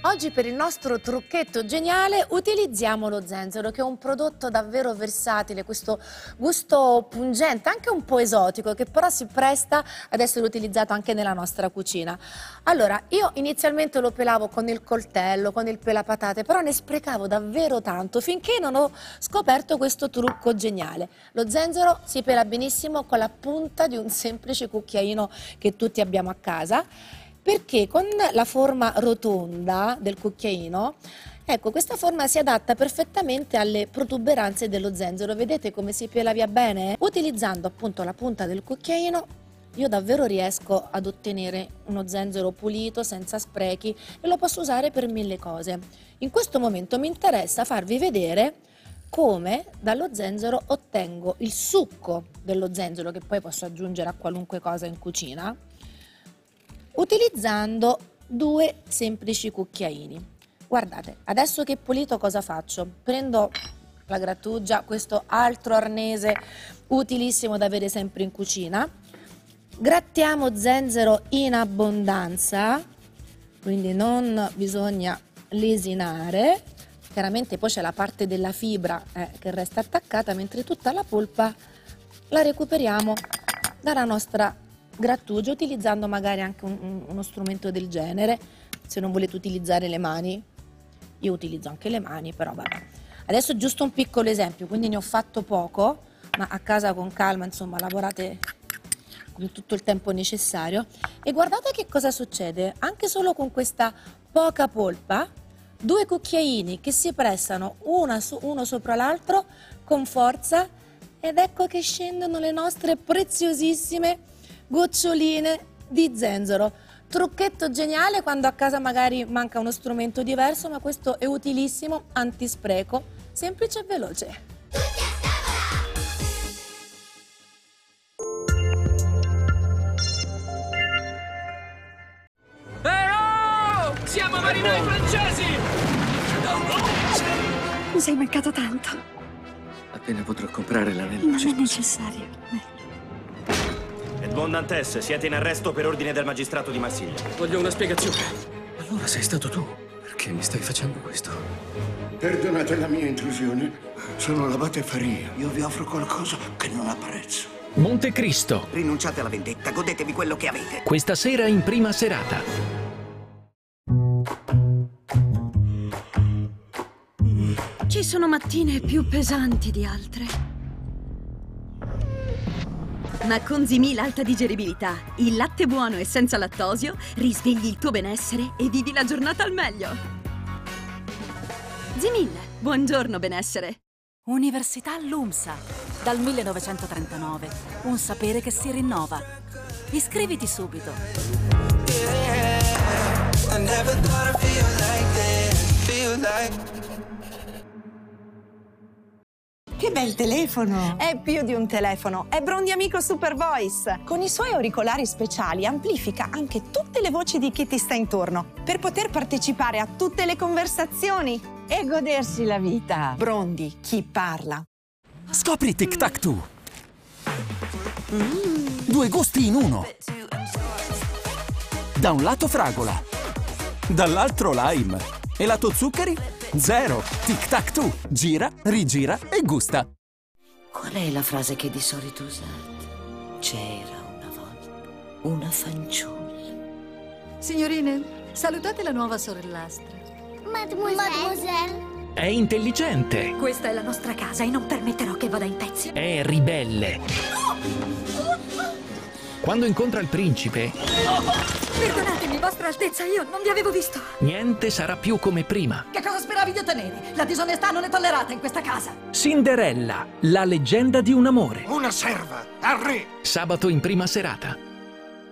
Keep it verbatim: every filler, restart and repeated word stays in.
Oggi per il nostro trucchetto geniale utilizziamo lo zenzero, che è un prodotto davvero versatile, questo gusto pungente, anche un po' esotico, che però si presta ad essere utilizzato anche nella nostra cucina. Allora, io inizialmente lo pelavo con il coltello, con il pelapatate, però ne sprecavo davvero tanto finché non ho scoperto questo trucco geniale. Lo zenzero si pela benissimo con la punta di un semplice cucchiaino che tutti abbiamo a casa, perché con la forma rotonda del cucchiaino, ecco, questa forma si adatta perfettamente alle protuberanze dello zenzero. Vedete come si pela via bene? Utilizzando appunto la punta del cucchiaino io davvero riesco ad ottenere uno zenzero pulito, senza sprechi, e lo posso usare per mille cose. In questo momento mi interessa farvi vedere come dallo zenzero ottengo il succo dello zenzero, che poi posso aggiungere a qualunque cosa in cucina, utilizzando due semplici cucchiaini. Guardate, adesso che è pulito cosa faccio? Prendo la grattugia, questo altro arnese utilissimo da avere sempre in cucina, grattiamo zenzero in abbondanza, quindi non bisogna lesinare, chiaramente poi c'è la parte della fibra eh, che resta attaccata, mentre tutta la polpa la recuperiamo dalla nostra grattugia, utilizzando magari anche un, un, uno strumento del genere. Se non volete utilizzare le mani, io utilizzo anche le mani, però vabbè. Adesso giusto un piccolo esempio, quindi ne ho fatto poco, ma a casa con calma, insomma, lavorate con tutto il tempo necessario. E guardate che cosa succede, anche solo con questa poca polpa, due cucchiaini che si pressano una su, uno sopra l'altro con forza, ed ecco che scendono le nostre preziosissime goccioline di zenzero. Trucchetto geniale quando a casa magari manca uno strumento diverso, ma questo è utilissimo, antispreco, semplice e veloce. Eh oh! Siamo marinai francesi! Mi sei mancato tanto. Appena potrò comprare l'anello. Non è necessario. Edmond Dantes, siete in arresto per ordine del magistrato di Marsiglia. Voglio una spiegazione. Allora sei stato tu. Perché mi stai facendo questo? Perdonate la mia intrusione. Sono l'abate Faria. Io vi offro qualcosa che non apprezzo. Montecristo. Rinunciate alla vendetta, godetevi quello che avete. Questa sera in prima serata. Ci sono mattine più pesanti di altre. Ma con Zimil alta digeribilità, il latte buono e senza lattosio, risvegli il tuo benessere e vivi la giornata al meglio. Zimil, buongiorno benessere. Università LUMSA, dal millenovecentotrentanove, un sapere che si rinnova. Iscriviti subito. Che bel telefono! È più di un telefono, è Brondi Amico Super Voice. Con i suoi auricolari speciali amplifica anche tutte le voci di chi ti sta intorno, per poter partecipare a tutte le conversazioni e godersi la vita. Brondi, chi parla. Scopri Tic Tac Two. Mm. Due gusti in uno. Da un lato fragola, dall'altro lime. E lato zuccheri? Zero. Tic Tac Two. Gira, rigira e gusta. Qual è la frase che di solito usate? C'era una volta una fanciulla. Signorine, salutate la nuova sorellastra. Mademoiselle. Mademoiselle. È intelligente. Questa è la nostra casa e non permetterò che vada in pezzi. È ribelle. Quando incontra il principe... Perdonatemi, vostra altezza, io non vi avevo visto. Niente sarà più come prima. Che cosa speravi di ottenere? La disonestà non è tollerata in questa casa. Cinderella, la leggenda di un amore. Una serva, al re. Sabato in prima serata.